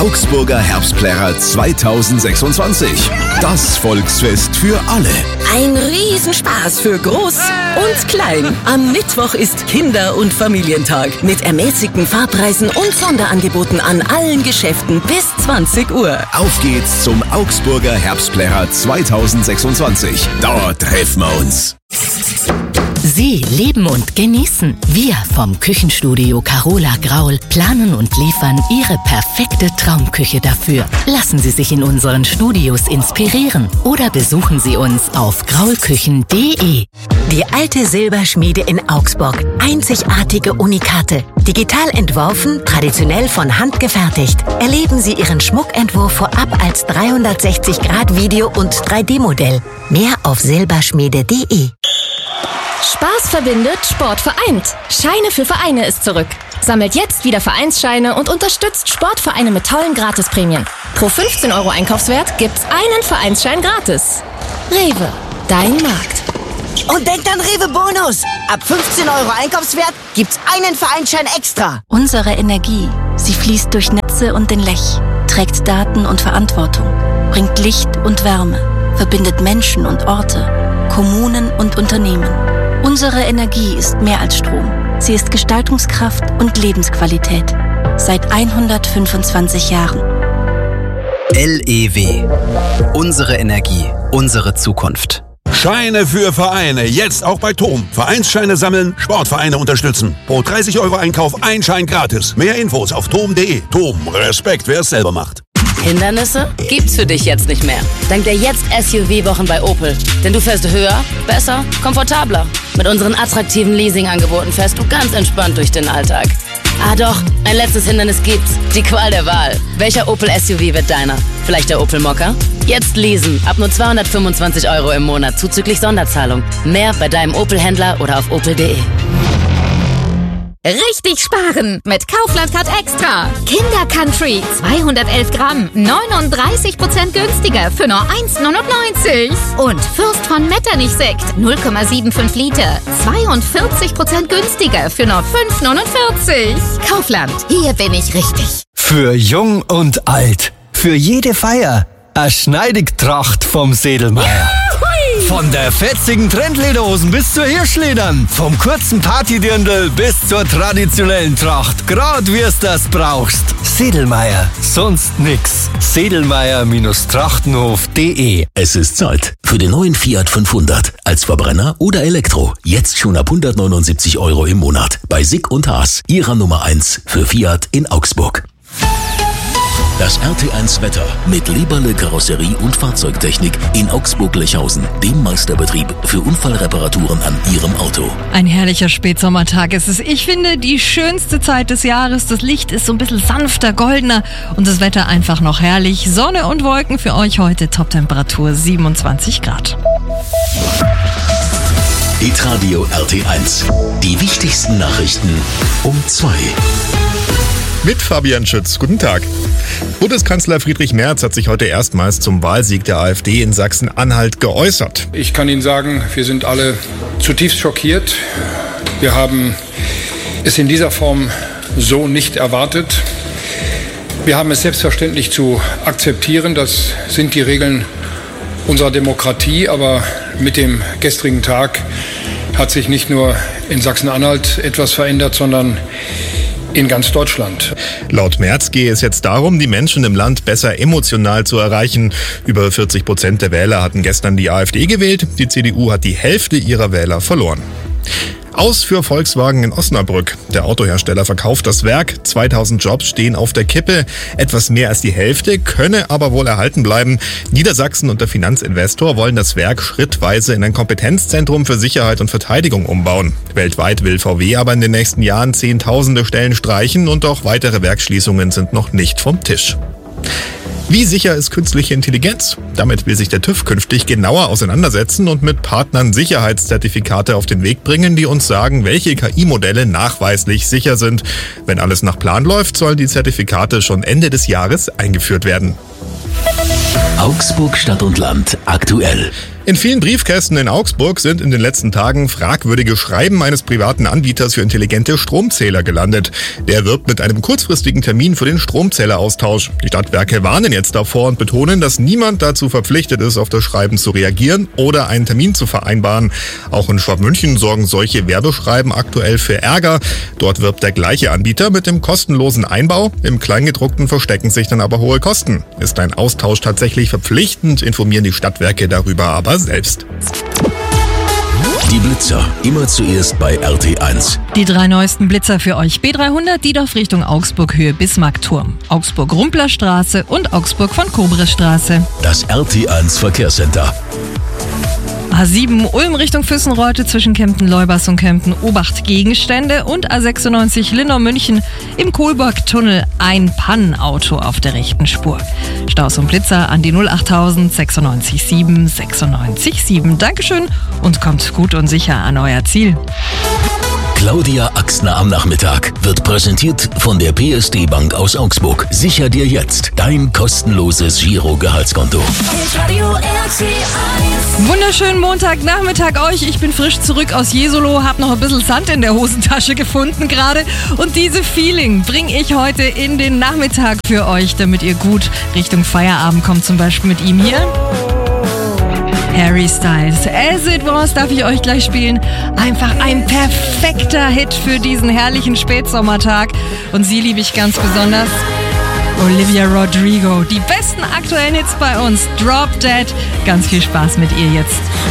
Augsburger Herbstplärrer 2026. Das Volksfest für alle. Ein Riesenspaß für Groß und Klein. Am Mittwoch ist Kinder- und Familientag mit ermäßigten Fahrpreisen und Sonderangeboten an allen Geschäften bis 20 Uhr. Auf geht's zum Augsburger Herbstplärrer 2026. Dort treffen wir uns. Sie leben und genießen. Wir vom Küchenstudio Carola Graul planen und liefern Ihre perfekte Traumküche dafür. Lassen Sie sich in unseren Studios inspirieren oder besuchen Sie uns auf graulküchen.de. Die alte Silberschmiede in Augsburg. Einzigartige Unikate. Digital entworfen, traditionell von Hand gefertigt. Erleben Sie Ihren Schmuckentwurf vorab als 360-Grad-Video- und 3D-Modell. Mehr auf silberschmiede.de. Spaß verbindet, Sport vereint. Scheine für Vereine ist zurück. Sammelt jetzt wieder Vereinsscheine und unterstützt Sportvereine mit tollen Gratisprämien. Pro 15 € Einkaufswert gibt's einen Vereinsschein gratis. Rewe, dein Markt. Und denkt an Rewe Bonus. Ab 15 € Einkaufswert gibt's einen Vereinsschein extra. Unsere Energie, sie fließt durch Netze und den Lech, trägt Daten und Verantwortung, bringt Licht und Wärme, verbindet Menschen und Orte, Kommunen und Unternehmen. Unsere Energie ist mehr als Strom. Sie ist Gestaltungskraft und Lebensqualität. Seit 125 Jahren. LEW. Unsere Energie, unsere Zukunft. Scheine für Vereine, jetzt auch bei TOM. Vereinsscheine sammeln, Sportvereine unterstützen. Pro 30 € Einkauf ein Schein gratis. Mehr Infos auf tom.de. TOM, Respekt, wer es selber macht. Hindernisse gibt's für dich jetzt nicht mehr. Dank der jetzt SUV-Wochen bei Opel. Denn du fährst höher, besser, komfortabler. Mit unseren attraktiven Leasingangeboten fährst du ganz entspannt durch den Alltag. Ah doch, ein letztes Hindernis gibt's. Die Qual der Wahl. Welcher Opel SUV wird deiner? Vielleicht der Opel Mokka? Jetzt leasen. Ab nur 225 € im Monat zuzüglich Sonderzahlung. Mehr bei deinem Opel-Händler oder auf opel.de. Richtig sparen mit Kaufland Card Extra. Kinder Country 211 Gramm, 39% günstiger für nur 1,99. Und Fürst von Metternich Sekt 0,75 Liter, 42% günstiger für nur 5,49. Kaufland, hier bin ich richtig. Für jung und alt, für jede Feier, eine Schneidigtracht vom Sedelmeier. Von der fetzigen Trendlederhosen bis zur Hirschledern, vom kurzen Partydirndl bis zur traditionellen Tracht, grad wie's das brauchst. Sedelmeier, sonst nix. Sedelmeier-trachtenhof.de. Es ist Zeit für den neuen Fiat 500 als Verbrenner oder Elektro. Jetzt schon ab 179 € im Monat bei Sick und Haas, ihrer Nummer 1 für Fiat in Augsburg. Das RT1 Wetter mit Leberle Karosserie und Fahrzeugtechnik in Augsburg-Lechhausen, dem Meisterbetrieb für Unfallreparaturen an Ihrem Auto. Ein herrlicher Spätsommertag ist es. Ich finde, die schönste Zeit des Jahres. Das Licht ist so ein bisschen sanfter, goldener und das Wetter einfach noch herrlich. Sonne und Wolken für euch heute, Toptemperatur 27 Grad. Hitradio RT1. Die wichtigsten Nachrichten um 2. Mit Fabian Schütz. Guten Tag. Bundeskanzler Friedrich Merz hat sich heute erstmals zum Wahlsieg der AfD in Sachsen-Anhalt geäußert. Ich kann Ihnen sagen, wir sind alle zutiefst schockiert. Wir haben es in dieser Form so nicht erwartet. Wir haben es selbstverständlich zu akzeptieren. Das sind die Regeln unserer Demokratie. Aber mit dem gestrigen Tag hat sich nicht nur in Sachsen-Anhalt etwas verändert, sondern in ganz Deutschland. Laut Merz gehe es jetzt darum, die Menschen im Land besser emotional zu erreichen. Über 40% der Wähler hatten gestern die AfD gewählt. Die CDU hat die Hälfte ihrer Wähler verloren. Aus für Volkswagen in Osnabrück. Der Autohersteller verkauft das Werk. 2000 Jobs stehen auf der Kippe. Etwas mehr als die Hälfte könne aber wohl erhalten bleiben. Niedersachsen und der Finanzinvestor wollen das Werk schrittweise in ein Kompetenzzentrum für Sicherheit und Verteidigung umbauen. Weltweit will VW aber in den nächsten Jahren Zehntausende Stellen streichen und auch weitere Werksschließungen sind noch nicht vom Tisch. Wie sicher ist künstliche Intelligenz? Damit will sich der TÜV künftig genauer auseinandersetzen und mit Partnern Sicherheitszertifikate auf den Weg bringen, die uns sagen, welche KI-Modelle nachweislich sicher sind. Wenn alles nach Plan läuft, sollen die Zertifikate schon Ende des Jahres eingeführt werden. Augsburg Stadt und Land aktuell. In vielen Briefkästen in Augsburg sind in den letzten Tagen fragwürdige Schreiben eines privaten Anbieters für intelligente Stromzähler gelandet. Der wirbt mit einem kurzfristigen Termin für den Stromzähleraustausch. Die Stadtwerke warnen jetzt davor und betonen, dass niemand dazu verpflichtet ist, auf das Schreiben zu reagieren oder einen Termin zu vereinbaren. Auch in Schwabmünchen sorgen solche Werbeschreiben aktuell für Ärger. Dort wirbt der gleiche Anbieter mit dem kostenlosen Einbau. Im Kleingedruckten verstecken sich dann aber hohe Kosten. Ist ein Austausch tatsächlich verpflichtend, informieren die Stadtwerke darüber aber selbst. Die Blitzer, immer zuerst bei RT1. Die 3 neuesten Blitzer für euch. B300 Diedorf Richtung Augsburg Höhe Bismarckturm, Augsburg-Rumpler-Straße und Augsburg von Kobres-Straße. Das RT1 Verkehrscenter. A7 Ulm Richtung Füssenreute zwischen Kempten-Leubers und Kempten-Obacht Gegenstände und A96 Linnau-München im Kohlberg-Tunnel ein Pannenauto auf der rechten Spur. Staus und Blitzer an die 08000 96 7 96 7. Dankeschön und kommt gut und sicher an euer Ziel. Claudia Axner am Nachmittag wird präsentiert von der PSD Bank aus Augsburg. Sicher dir jetzt dein kostenloses Giro-Gehaltskonto. Wunderschönen Montagnachmittag euch. Ich bin frisch zurück aus Jesolo, hab noch ein bisschen Sand in der Hosentasche gefunden gerade. Und diese Feeling bringe ich heute in den Nachmittag für euch, damit ihr gut Richtung Feierabend kommt. Zum Beispiel mit ihm hier. Harry Styles. As It Was darf ich euch gleich spielen. Einfach ein perfekter Hit für diesen herrlichen Spätsommertag. Und sie liebe ich ganz besonders. Olivia Rodrigo. Die besten aktuellen Hits bei uns. Drop Dead. Ganz viel Spaß mit ihr jetzt.